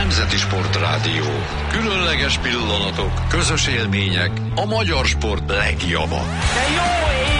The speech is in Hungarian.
Nemzeti Sportrádió. Különleges pillanatok, közös élmények, a magyar sport legjava. De jó ég!